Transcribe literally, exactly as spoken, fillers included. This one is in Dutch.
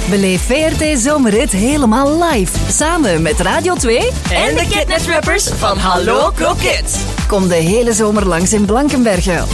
Beleef V R T Zomerrit helemaal live. Samen met Radio twee en de Kidnet Rappers van Hallo Kroket. Kom de hele zomer langs in Blankenberge